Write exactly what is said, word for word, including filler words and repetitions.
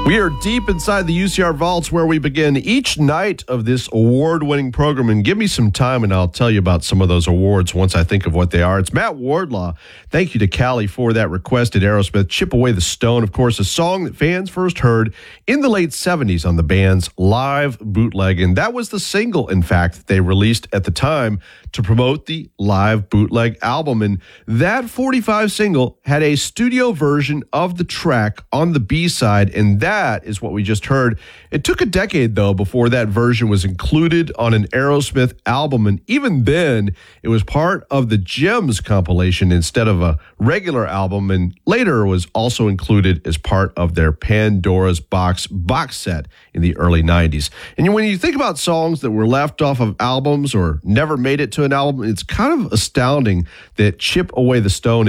We are deep inside the U C R vaults where we begin each night of this award-winning program. And give me some time and I'll tell you about some of those awards once I think of what they are. It's Matt Wardlaw. Thank you to Callie for that requested Aerosmith, Chip Away the Stone. Of course, a song that fans first heard in the late seventies on the band's live bootleg. And that was the single, in fact, that they released at the time to promote the live bootleg album. And that forty-five single had a studio version of the track on the B-side, and that is what we just heard. It took a decade, though, before that version was included on an Aerosmith album, and even then, it was part of the Gems compilation instead of a regular album, and later was also included as part of their Pandora's Box box set in the early nineties. And when you think about songs that were left off of albums or never made it to an album, it's kind of astounding that Chip Away the Stone